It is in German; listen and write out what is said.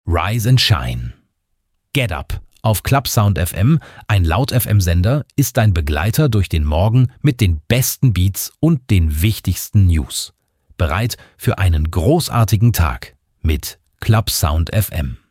Rise and Shine. Get Up auf Clubsound FM, ein Laut-FM-Sender, ist dein Begleiter durch den Morgen mit den besten Beats und den wichtigsten News. Bereit für einen großartigen Tag mit Clubsound FM.